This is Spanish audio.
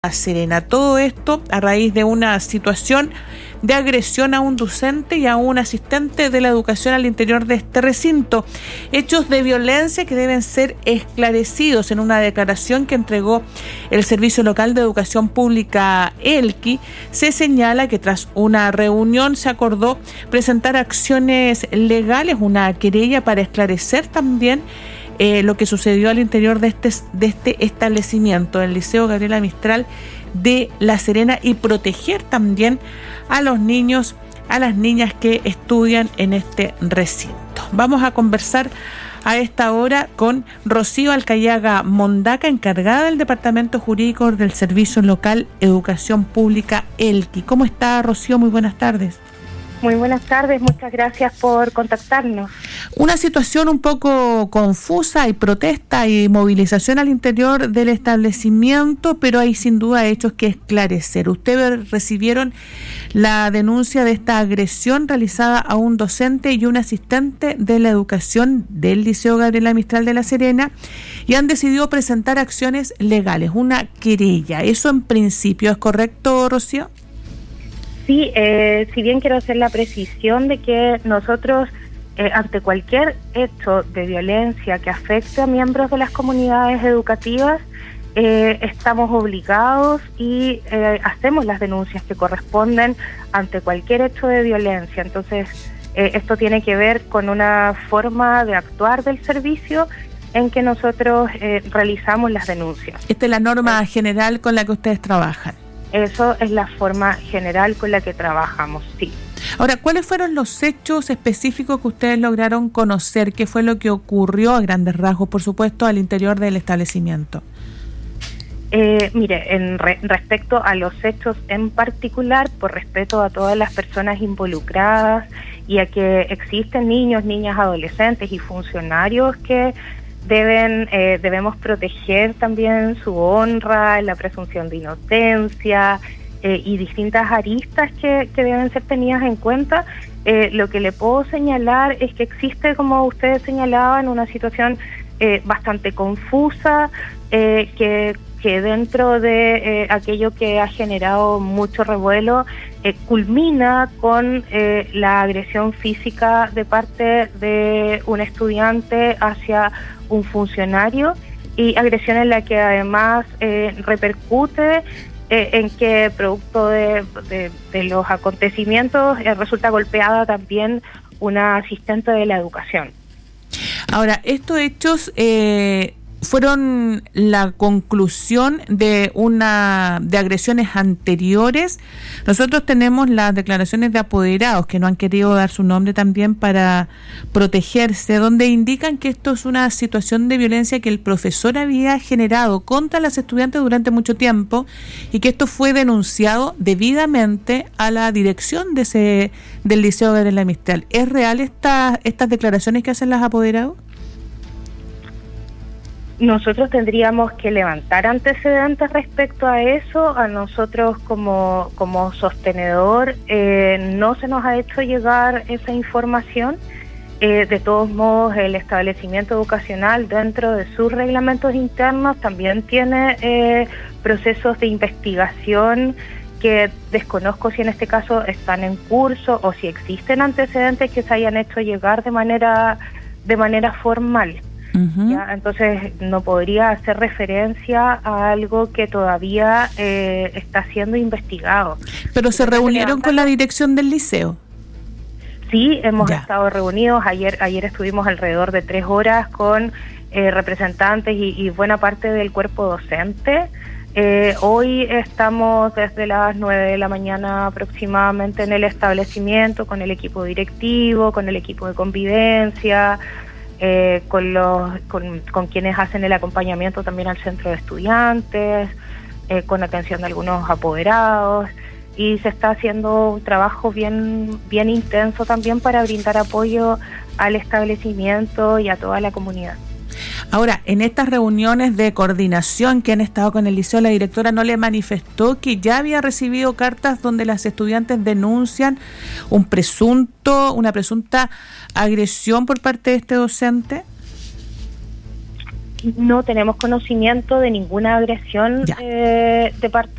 Serena. Todo esto a raíz de una situación de agresión a un docente y a un asistente de la educación al interior de este recinto. Hechos de violencia que deben ser esclarecidos. En una declaración que entregó el Servicio Local de Educación Pública Elqui, se señala que tras una reunión se acordó presentar acciones legales, una querella para esclarecer también lo que sucedió al interior de este establecimiento, el Liceo Gabriela Mistral de La Serena, y proteger también a los niños, a las niñas que estudian en este recinto. Vamos a conversar a esta hora con Rocío Alcayaga Mondaca, encargada del Departamento Jurídico del Servicio Local Educación Pública Elqui. ¿Cómo está, Rocío? Muy buenas tardes. Muy buenas tardes, muchas gracias por contactarnos. Una situación un poco confusa, y protesta y movilización al interior del establecimiento, pero hay sin duda hechos que esclarecer. Ustedes recibieron la denuncia de esta agresión realizada a un docente y un asistente de la educación del Liceo Gabriela Mistral de La Serena y han decidido presentar acciones legales, una querella. ¿Eso en principio es correcto, Rocío? Sí, si bien quiero hacer la precisión de que nosotros, ante cualquier hecho de violencia que afecte a miembros de las comunidades educativas, estamos obligados y hacemos las denuncias que corresponden ante cualquier hecho de violencia. Entonces, esto tiene que ver con una forma de actuar del servicio en que nosotros realizamos las denuncias. Esta es la norma general con la que ustedes trabajan. Eso es la forma general con la que trabajamos, sí. Ahora, ¿cuáles fueron los hechos específicos que ustedes lograron conocer? ¿Qué fue lo que ocurrió a grandes rasgos, por supuesto, al interior del establecimiento? Mire, respecto a los hechos en particular, por respeto a todas las personas involucradas y a que existen niños, niñas, adolescentes y funcionarios que debemos proteger también su honra, la presunción de inocencia y distintas aristas que deben ser tenidas en cuenta. Lo que le puedo señalar es que existe, como ustedes señalaban, una situación bastante confusa, que dentro de aquello que ha generado mucho revuelo culmina con la agresión física de parte de un estudiante hacia un funcionario, y agresión en la que además repercute en que producto de los acontecimientos resulta golpeada también una asistente de la educación. Ahora, estos hechos fueron la conclusión de agresiones anteriores. Nosotros tenemos las declaraciones de apoderados que no han querido dar su nombre también para protegerse, donde indican que esto es una situación de violencia que el profesor había generado contra las estudiantes durante mucho tiempo y que esto fue denunciado debidamente a la dirección del Liceo Gabriela Mistral. ¿Es real estas declaraciones que hacen los apoderados? Nosotros tendríamos que levantar antecedentes respecto a eso. A nosotros como sostenedor no se nos ha hecho llegar esa información. De todos modos, el establecimiento educacional, dentro de sus reglamentos internos, también tiene procesos de investigación que desconozco si en este caso están en curso o si existen antecedentes que se hayan hecho llegar de manera formal. Uh-huh. ¿Ya? Entonces no podría hacer referencia a algo que todavía está siendo investigado. ¿Pero se reunieron con la dirección del liceo? Sí, hemos estado reunidos. Ayer estuvimos alrededor de 3 horas con representantes y buena parte del cuerpo docente. Hoy estamos desde las 9 de la mañana aproximadamente en el establecimiento con el equipo directivo, con el equipo de convivencia, con quienes hacen el acompañamiento también al centro de estudiantes, con atención de algunos apoderados, y se está haciendo un trabajo bien intenso también para brindar apoyo al establecimiento y a toda la comunidad. Ahora, en estas reuniones de coordinación que han estado con el liceo, la directora no le manifestó que ya había recibido cartas donde las estudiantes denuncian una presunta agresión por parte de este docente. No tenemos conocimiento de ninguna agresión de parte